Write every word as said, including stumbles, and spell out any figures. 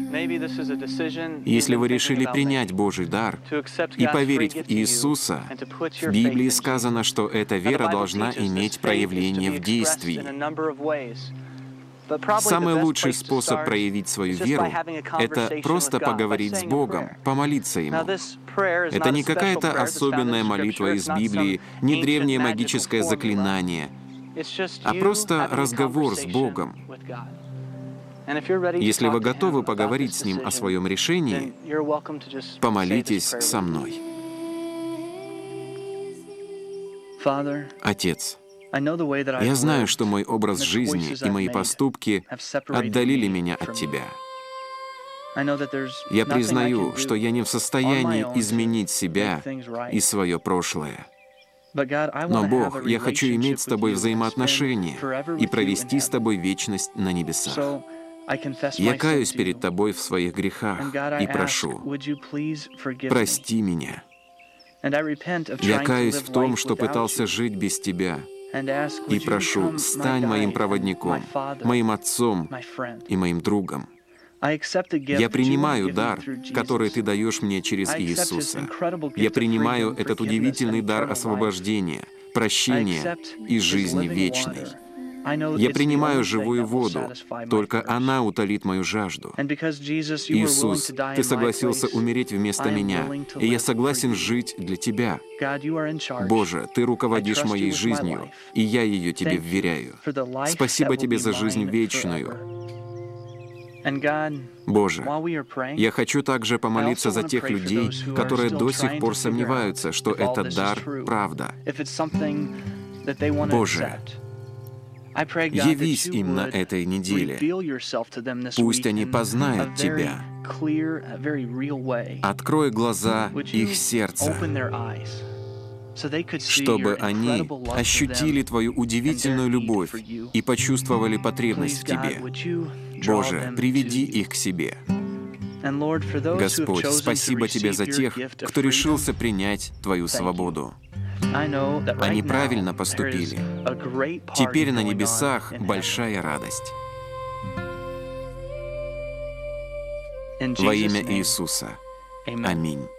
Если вы решили принять Божий дар и поверить в Иисуса, в Библии сказано, что эта вера должна иметь проявление в действии. Самый лучший способ проявить свою веру — это просто поговорить с Богом, помолиться Ему. Это не какая-то особенная молитва из Библии, не древнее магическое заклинание, а просто разговор с Богом. Если вы готовы поговорить с Ним о своем решении, помолитесь со мной. Отец, я знаю, что мой образ жизни и мои поступки отдалили меня от Тебя. Я признаю, что я не в состоянии изменить себя и свое прошлое. Но, Бог, я хочу иметь с Тобой взаимоотношения и провести с Тобой вечность на небесах. Я каюсь перед Тобой в своих грехах и прошу, прости меня. Я каюсь в том, что пытался жить без Тебя, и прошу, стань моим проводником, моим отцом и моим другом. Я принимаю дар, который Ты даешь мне через Иисуса. Я принимаю этот удивительный дар освобождения, прощения и жизни вечной. Я принимаю живую воду, только она утолит мою жажду. Иисус, Ты согласился умереть вместо меня, и я согласен жить для Тебя. Боже, Ты руководишь моей жизнью, и я ее Тебе вверяю. Спасибо Тебе за жизнь вечную. Боже, я хочу также помолиться за тех людей, которые до сих пор сомневаются, что этот дар — правда. Боже, явись им на этой неделе. Пусть они познают Тебя. Открой глаза их сердца, чтобы они ощутили Твою удивительную любовь и почувствовали потребность в Тебе. Боже, приведи их к себе. Господь, спасибо Тебе за тех, кто решился принять Твою свободу. Они правильно поступили. Теперь на небесах большая радость. Во имя Иисуса. Аминь.